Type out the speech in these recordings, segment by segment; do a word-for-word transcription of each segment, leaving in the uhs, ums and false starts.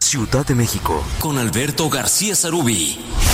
Ciudad de México, con Alberto García Sarubí.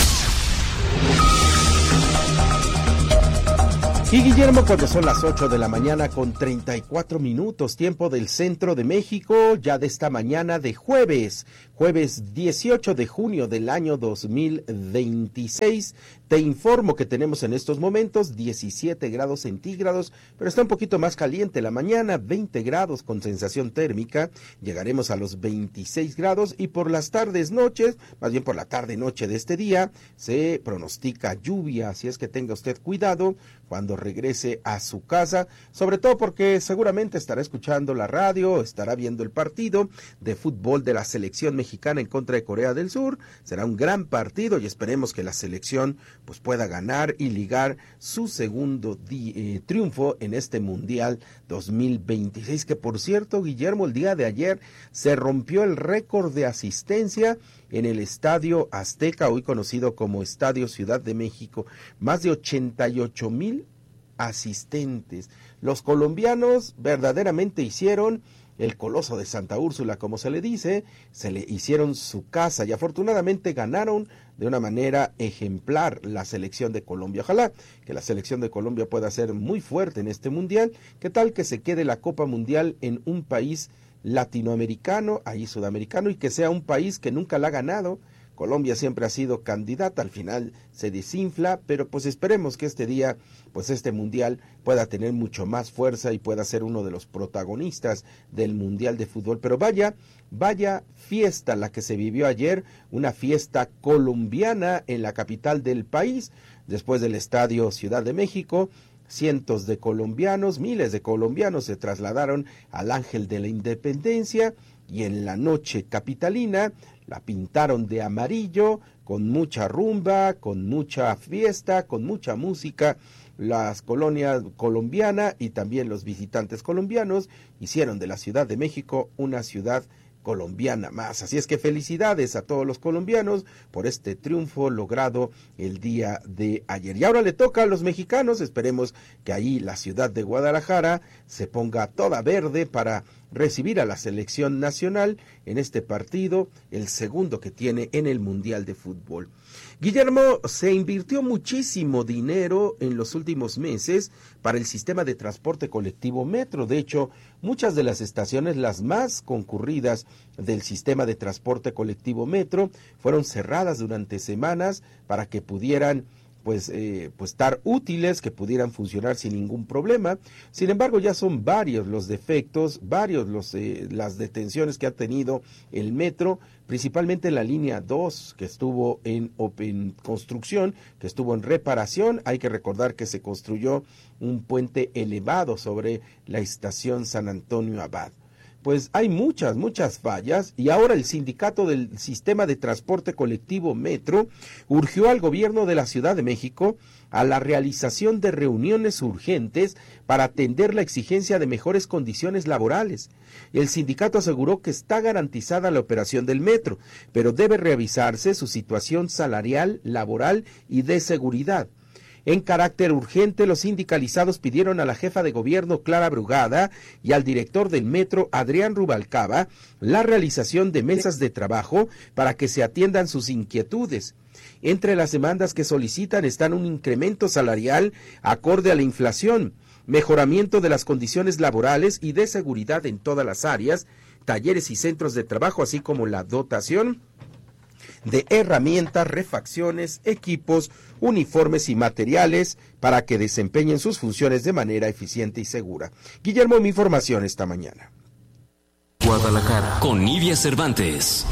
Y Guillermo, cuando son las ocho de la mañana con treinta y cuatro minutos, tiempo del centro de México, ya de esta mañana de jueves, jueves dieciocho de junio del año dos mil veintiséis, te informo que tenemos en estos momentos diecisiete grados centígrados, pero está un poquito más caliente la mañana, veinte grados con sensación térmica, llegaremos a los veintiséis grados y por las tardes, noches, más bien por la tarde noche de este día, se pronostica lluvia, así es que tenga usted cuidado cuando regrese a su casa, sobre todo porque seguramente estará escuchando la radio, estará viendo el partido de fútbol de la selección mexicana en contra de Corea del Sur. Será un gran partido y esperemos que la selección pues pueda ganar y ligar su segundo di- eh, triunfo en este Mundial dos mil veintiséis, que por cierto, Guillermo, el día de ayer se rompió el récord de asistencia en el Estadio Azteca, hoy conocido como Estadio Ciudad de México, más de ochenta y ocho mil asistentes. Los colombianos verdaderamente hicieron el Coloso de Santa Úrsula, como se le dice, se le hicieron su casa y afortunadamente ganaron de una manera ejemplar la selección de Colombia. Ojalá que la selección de Colombia pueda ser muy fuerte en este mundial. ¿Qué tal que se quede la Copa Mundial en un país latinoamericano, ahí sudamericano, y que sea un país que nunca la ha ganado? Colombia siempre ha sido candidata, al final se desinfla, pero pues esperemos que este día, pues este mundial pueda tener mucho más fuerza y pueda ser uno de los protagonistas del mundial de fútbol. Pero vaya, vaya fiesta la que se vivió ayer, una fiesta colombiana en la capital del país, después del Estadio Ciudad de México. Cientos de colombianos, miles de colombianos se trasladaron al Ángel de la Independencia y en la noche capitalina la pintaron de amarillo, con mucha rumba, con mucha fiesta, con mucha música. Las colonias colombianas y también los visitantes colombianos hicieron de la Ciudad de México una ciudad colombiana más. Así es que felicidades a todos los colombianos por este triunfo logrado el día de ayer. Y ahora le toca a los mexicanos, esperemos que ahí la ciudad de Guadalajara se ponga toda verde para recibir a la selección nacional en este partido, el segundo que tiene en el Mundial de Fútbol. Guillermo, se invirtió muchísimo dinero en los últimos meses para el sistema de transporte colectivo Metro. De hecho, muchas de las estaciones, las más concurridas del sistema de transporte colectivo Metro, fueron cerradas durante semanas para que pudieran pues, eh, pues estar útiles, que pudieran funcionar sin ningún problema. Sin embargo, ya son varios los defectos, varios los eh, las detenciones que ha tenido el metro, principalmente en la línea dos, que estuvo en, en construcción, que estuvo en reparación. Hay que recordar que se construyó un puente elevado sobre la estación San Antonio Abad. Pues hay muchas, muchas fallas y ahora el sindicato del sistema de transporte colectivo Metro urgió al gobierno de la Ciudad de México a la realización de reuniones urgentes para atender la exigencia de mejores condiciones laborales. El sindicato aseguró que está garantizada la operación del metro, pero debe revisarse su situación salarial, laboral y de seguridad. En carácter urgente, los sindicalizados pidieron a la jefa de gobierno Clara Brugada y al director del metro Adrián Rubalcaba la realización de mesas de trabajo para que se atiendan sus inquietudes. Entre las demandas que solicitan están un incremento salarial acorde a la inflación, mejoramiento de las condiciones laborales y de seguridad en todas las áreas, talleres y centros de trabajo, así como la dotación de herramientas, refacciones, equipos, uniformes y materiales para que desempeñen sus funciones de manera eficiente y segura. Guillermo, mi información esta mañana. Guadalajara, con Nidia Cervantes.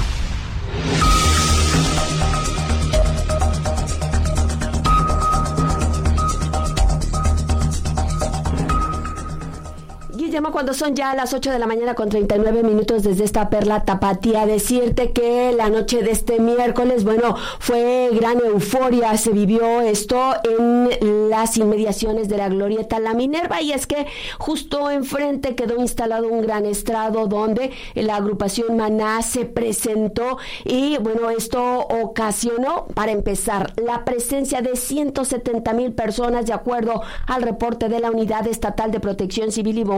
Guillermo, cuando son ya las ocho de la mañana con treinta y nueve minutos desde esta perla tapatía, decirte que la noche de este miércoles, bueno, fue gran euforia, se vivió esto en las inmediaciones de la Glorieta La Minerva, y es que justo enfrente quedó instalado un gran estrado donde la agrupación Maná se presentó y bueno, esto ocasionó, para empezar, la presencia de ciento setenta mil personas, de acuerdo al reporte de la Unidad Estatal de Protección Civil y Bomberos del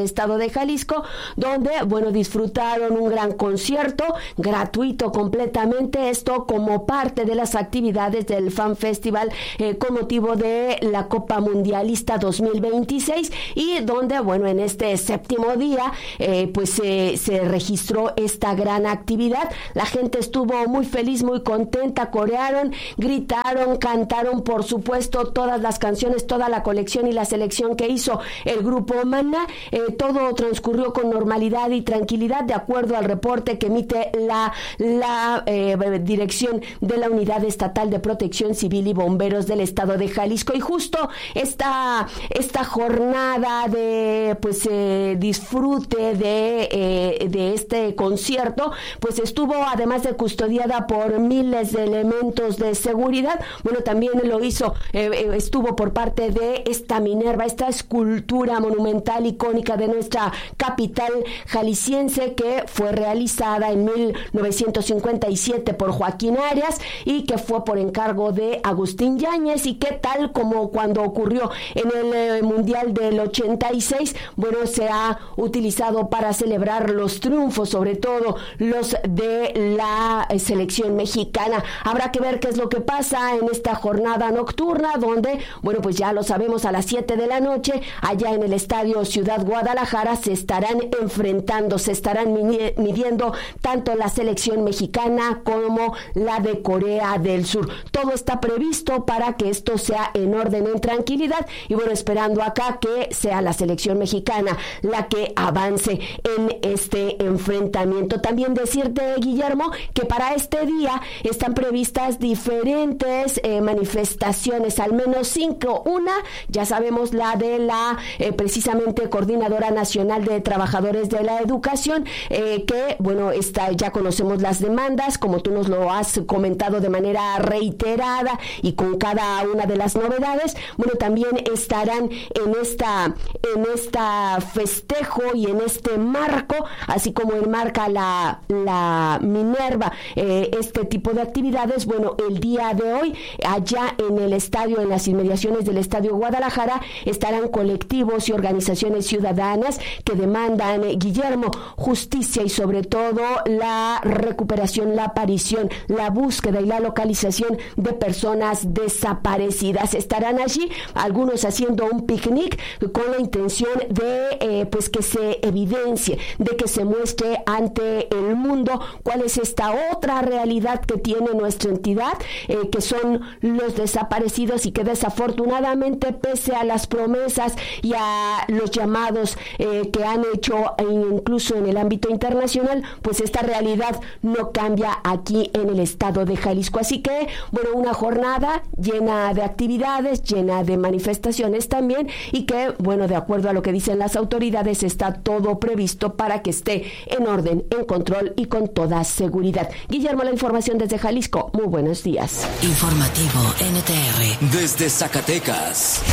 estado de Jalisco, donde, bueno, disfrutaron un gran concierto gratuito completamente, esto como parte de las actividades del Fan Festival eh, con motivo de la Copa Mundialista dos mil veintiséis, y donde, bueno, en este séptimo día, eh, pues eh, se registró esta gran actividad. La gente estuvo muy feliz, muy contenta, corearon, gritaron, cantaron, por supuesto, todas las canciones, toda la colección y la selección que hizo el grupo Maná. Eh, todo transcurrió con normalidad y tranquilidad, de acuerdo al reporte que emite la, la eh, dirección de la Unidad Estatal de Protección Civil y Bomberos del estado de Jalisco. Y justo esta, esta jornada de pues eh, disfrute de, eh, de este concierto, pues estuvo además de custodiada por miles de elementos de seguridad. Bueno, también lo hizo, eh, estuvo por parte de esta Minerva, esta escultura monumental icónica de nuestra capital jalisciense, que fue realizada en mil novecientos cincuenta y siete por Joaquín Arias y que fue por encargo de Agustín Yáñez, y que tal como cuando ocurrió en el eh, Mundial del ochenta y seis, bueno, se ha utilizado para celebrar los triunfos, sobre todo los de la eh, selección mexicana. Habrá que ver qué es lo que pasa en esta jornada nocturna, donde, bueno, pues ya lo sabemos, a las siete de la noche, allá en el Estadio Ciudad Guadalajara, se estarán enfrentando, se estarán midiendo tanto la selección mexicana como la de Corea del Sur. Todo está previsto para que esto sea en orden, en tranquilidad, y bueno, esperando acá que sea la selección mexicana la que avance en este enfrentamiento. También decirte, Guillermo, que para este día están previstas diferentes eh, manifestaciones, al menos cinco. Una, ya sabemos, la de la eh, precisamente Coordinadora Nacional de Trabajadores de la Educación, eh, que, bueno, está, ya conocemos las demandas, como tú nos lo has comentado de manera reiterada y con cada una de las novedades. Bueno, también estarán en esta, en esta festejo y en este marco, así como enmarca la, la Minerva, eh, este tipo de actividades. Bueno, el día de hoy, allá en el estadio, en las inmediaciones del Estadio Guadalajara, estarán colectivos y organizaciones ciudadanas que demandan, eh, Guillermo, justicia y sobre todo la recuperación, la aparición, la búsqueda y la localización de personas desaparecidas. Estarán allí algunos haciendo un picnic con la intención de eh, pues que se evidencie, de que se muestre ante el mundo cuál es esta otra realidad que tiene nuestra entidad, eh, que son los desaparecidos, y que desafortunadamente, pese a las promesas y a los llamados eh, que han hecho incluso en el ámbito internacional, pues esta realidad no cambia aquí en el estado de Jalisco. Así que, bueno, una jornada llena de actividades, llena de manifestaciones también, y que, bueno, de acuerdo a lo que dicen las autoridades, está todo previsto para que esté en orden, en control y con toda seguridad. Guillermo, la información desde Jalisco. Muy buenos días. Informativo N T R desde Zacatecas.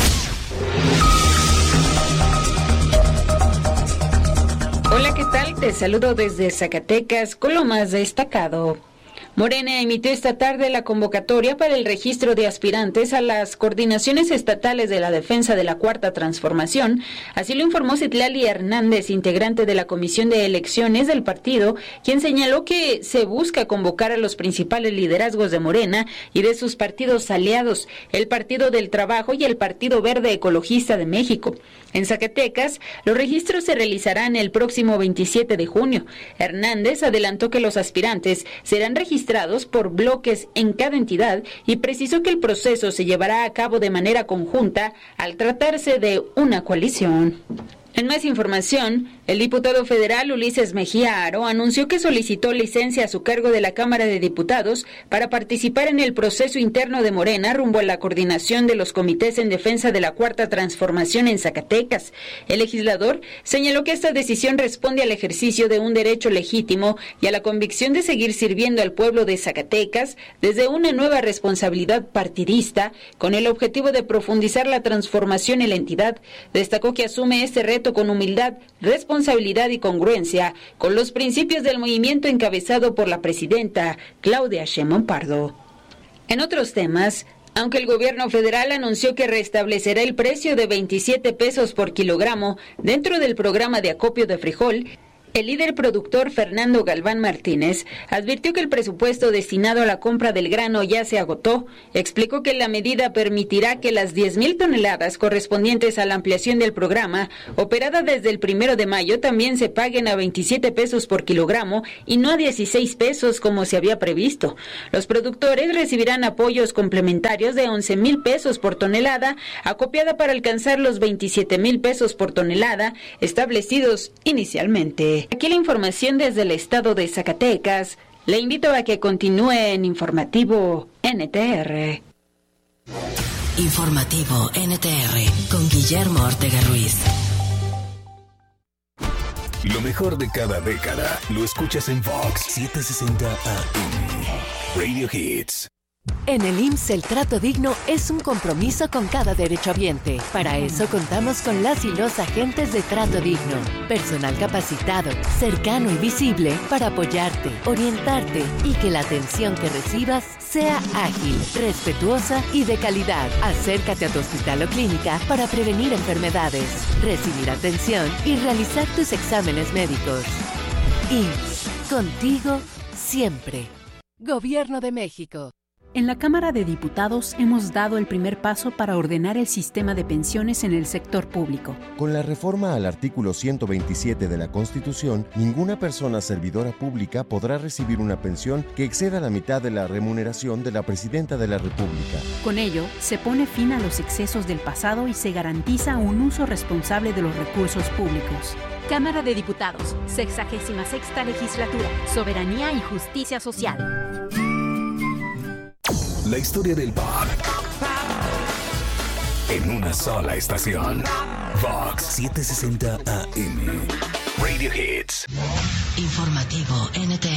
Hola, ¿qué tal? Te saludo desde Zacatecas con lo más destacado. Morena emitió esta tarde la convocatoria para el registro de aspirantes a las coordinaciones estatales de la defensa de la Cuarta Transformación. Así lo informó Citlali Hernández, integrante de la Comisión de Elecciones del partido, quien señaló que se busca convocar a los principales liderazgos de Morena y de sus partidos aliados, el Partido del Trabajo y el Partido Verde Ecologista de México. En Zacatecas, los registros se realizarán el próximo veintisiete de junio. Hernández adelantó que los aspirantes serán registrados por bloques en cada entidad y precisó que el proceso se llevará a cabo de manera conjunta al tratarse de una coalición. En más información, el diputado federal Ulises Mejía Aro anunció que solicitó licencia a su cargo de la Cámara de Diputados para participar en el proceso interno de Morena rumbo a la coordinación de los comités en defensa de la Cuarta Transformación en Zacatecas. El legislador señaló que esta decisión responde al ejercicio de un derecho legítimo y a la convicción de seguir sirviendo al pueblo de Zacatecas desde una nueva responsabilidad partidista con el objetivo de profundizar la transformación en la entidad. Destacó que asume este reto con humildad, responsabilidad y congruencia con los principios del movimiento encabezado por la presidenta Claudia Sheinbaum Pardo. En otros temas, Aunque el gobierno federal anunció que restablecerá el precio de veintisiete pesos por kilogramo dentro del programa de acopio de frijol, el líder productor Fernando Galván Martínez advirtió que el presupuesto destinado a la compra del grano ya se agotó. Explicó que la medida permitirá que las diez mil toneladas correspondientes a la ampliación del programa, operada desde el primero de mayo, también se paguen a veintisiete pesos por kilogramo y no a dieciséis pesos como se había previsto. Los productores recibirán apoyos complementarios de once mil pesos por tonelada, acopiada para alcanzar los veintisiete mil pesos por tonelada establecidos inicialmente. Aquí la información desde el estado de Zacatecas. Le invito a que continúe en Informativo N T R. Informativo N T R con Guillermo Ortega Ruiz. Lo mejor de cada década lo escuchas en Vox setecientos sesenta A M. Radio Hits. En el I M S S el trato digno es un compromiso con cada derechohabiente. Para eso contamos con las y los agentes de Trato Digno. Personal capacitado, cercano y visible para apoyarte, orientarte y que la atención que recibas sea ágil, respetuosa y de calidad. Acércate a tu hospital o clínica para prevenir enfermedades, recibir atención y realizar tus exámenes médicos. I M S S, contigo siempre. Gobierno de México. En la Cámara de Diputados hemos dado el primer paso para ordenar el sistema de pensiones en el sector público. Con la reforma al artículo ciento veintisiete de la Constitución, ninguna persona servidora pública podrá recibir una pensión que exceda la mitad de la remuneración de la Presidenta de la República. Con ello, se pone fin a los excesos del pasado y se garantiza un uso responsable de los recursos públicos. Cámara de Diputados, sexagésima sexta legislatura, Soberanía y Justicia Social. La historia del pop en una sola estación. Vox setecientos sesenta A M. Radio Hits. Informativo N T